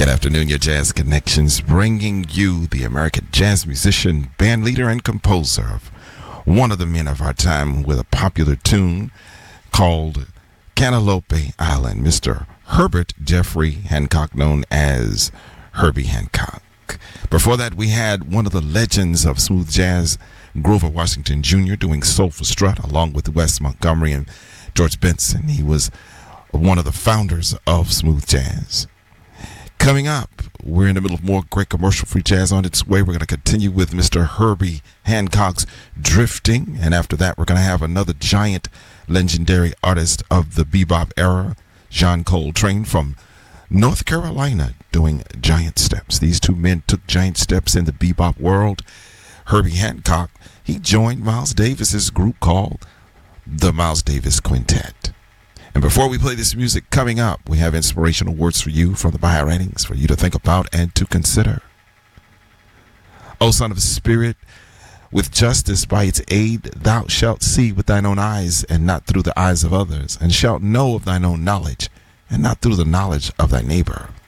afternoon, your Jazz Connections, bringing you the American jazz musician, band leader, and composer of one of the men of our time with a popular tune called Cantaloupe Island, Mr. Herbert Jeffrey Hancock, known as Herbie Hancock. Before that, we had one of the legends of smooth jazz, Grover Washington Jr., doing Soulful Strut along with Wes Montgomery and George Benson. He was one of the founders of smooth jazz. Coming up, we're in the middle of more great commercial-free jazz on its way. We're going to continue with Mr. Herbie Hancock's Drifting, and after that, we're going to have another giant, legendary artist of the bebop era, John Coltrane from North Carolina, doing Giant Steps. These two men took giant steps in the bebop world. Herbie Hancock, he joined Miles Davis's group called the Miles Davis Quintet. And before we play this music, coming up, we have inspirational words for you from the Bio Writings for you to think about and to consider. O Son of Spirit, with justice by its aid, thou shalt see with thine own eyes and not through the eyes of others, and shalt know of thine own knowledge and not through the knowledge of thy neighbor.